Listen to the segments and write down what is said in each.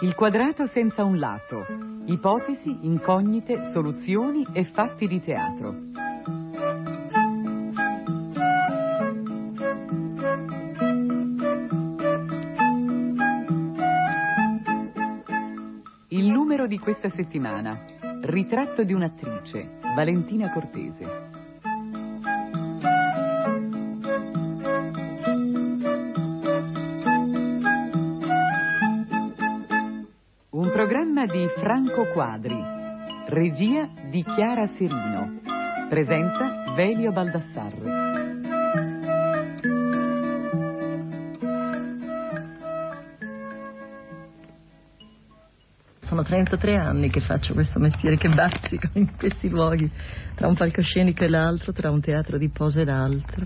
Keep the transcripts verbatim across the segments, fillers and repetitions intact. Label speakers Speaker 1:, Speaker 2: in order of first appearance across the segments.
Speaker 1: Il quadrato senza un lato. Ipotesi, incognite, soluzioni e fatti di teatro. Il numero di questa settimana. Ritratto di un'attrice, Valentina Cortese. Un programma di Franco Quadri, regia di Chiara Serino, presenza Velio Baldassarre.
Speaker 2: Sono trentatré anni che faccio questo mestiere, che bazzico in questi luoghi, tra un palcoscenico e l'altro, tra un teatro di posa e l'altro.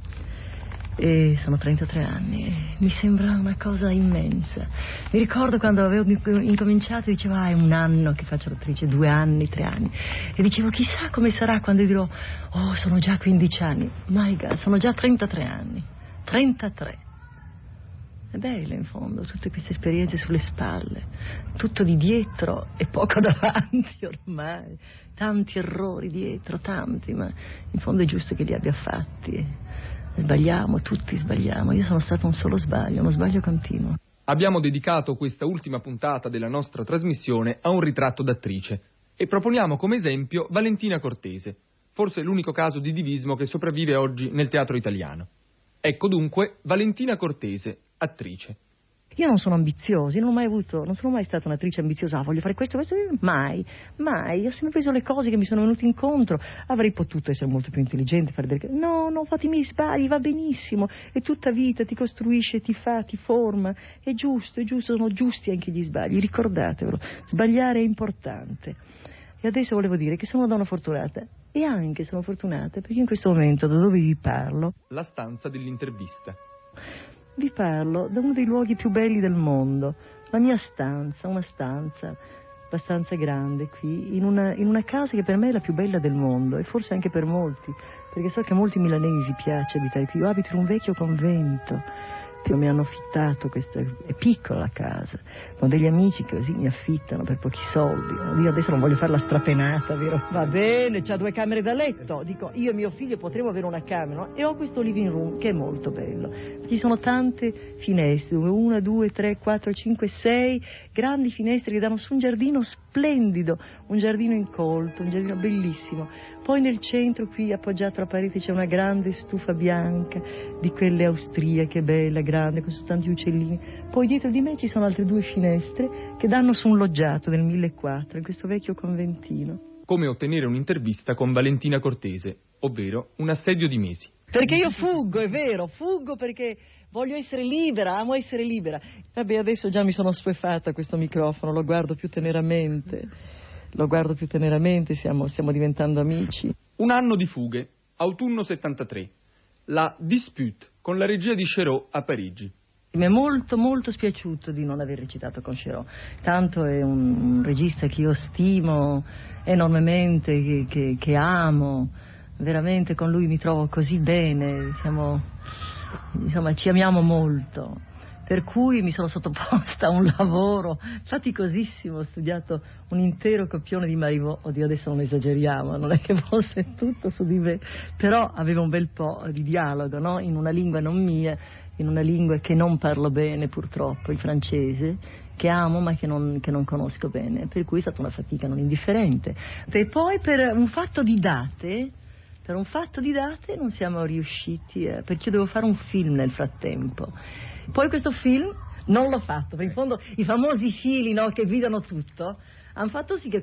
Speaker 2: E sono trentatré anni e mi sembra una cosa immensa. Mi ricordo quando avevo incominciato, dicevo, ah, è un anno che faccio l'attrice, due anni, tre anni. E dicevo, chissà come sarà quando dirò, oh, sono già quindici anni. My God, sono già trentatré anni. trentatré. È bello in fondo, tutte queste esperienze sulle spalle, tutto di dietro e poco davanti ormai, tanti errori dietro, tanti, ma in fondo è giusto che li abbia fatti. Sbagliamo, tutti sbagliamo, io sono stato un solo sbaglio, uno sbaglio continuo.
Speaker 3: Abbiamo dedicato questa ultima puntata della nostra trasmissione a un ritratto d'attrice e proponiamo come esempio Valentina Cortese, forse l'unico caso di divismo che sopravvive oggi nel teatro italiano. Ecco dunque Valentina Cortese, attrice.
Speaker 2: Io non sono ambiziosa, non ho mai avuto, non sono mai stata un'attrice ambiziosa, ah, voglio fare questo, questo, mai, mai. Io ho sempre preso le cose che mi sono venute incontro. Avrei potuto essere molto più intelligente, fare delle... No, no, fate i miei sbagli, va benissimo. È tutta vita, ti costruisce, ti fa, ti forma. È giusto, è giusto, sono giusti anche gli sbagli, ricordatevelo. Sbagliare è importante. E adesso volevo dire che sono una donna fortunata. E anche sono fortunata perché in questo momento, da dove vi parlo...
Speaker 3: La stanza dell'intervista.
Speaker 2: Vi parlo da uno dei luoghi più belli del mondo, la mia stanza, una stanza abbastanza grande qui, in una, in una casa che per me è la più bella del mondo e forse anche per molti, perché so che a molti milanesi piace abitare qui. Io abito in un vecchio convento, mi hanno affittato, questa è piccola la casa, con degli amici che così mi affittano per pochi soldi. Io adesso non voglio fare la strapenata, vero? Va bene, c'ha due camere da letto, dico io e mio figlio potremmo avere una camera, no? E ho questo living room che è molto bello, ci sono tante finestre, una, due, tre, quattro, cinque, sei grandi finestre che danno su un giardino splendido, un giardino incolto, un giardino bellissimo. Poi nel centro, qui appoggiato alla parete, c'è una grande stufa bianca di quelle austriache, bella, grande, con tanti uccellini. Poi dietro di me ci sono altre due finestre che danno su un loggiato del millequattrocento, in questo vecchio conventino.
Speaker 3: Come ottenere un'intervista con Valentina Cortese, ovvero un assedio di mesi.
Speaker 2: Perché io fuggo, è vero, fuggo perché voglio essere libera, amo essere libera. Vabbè, adesso già mi sono assuefatta a questo microfono, lo guardo più teneramente. Lo guardo più teneramente, stiamo, stiamo diventando amici.
Speaker 3: Un anno di fughe, autunno settantatré. La Dispute con la regia di Chéreau a Parigi.
Speaker 2: Mi è molto molto spiaciuto di non aver recitato con Chéreau. Tanto è un, un regista che io stimo enormemente, che, che, che amo. Veramente con lui mi trovo così bene, siamo, insomma ci amiamo molto. Per cui mi sono sottoposta a un lavoro faticosissimo, ho studiato un intero copione di Marivaux, oddio adesso non esageriamo, non è che fosse tutto su di me, però avevo un bel po' di dialogo, no? In una lingua non mia, in una lingua che non parlo bene purtroppo, il francese, che amo ma che non, che non conosco bene, per cui è stata una fatica non indifferente. E poi per un fatto di date... Per un fatto di date non siamo riusciti, eh, perché io devo fare un film nel frattempo. Poi questo film non l'ho fatto, perché in fondo i famosi fili, no, che guidano tutto, hanno fatto sì che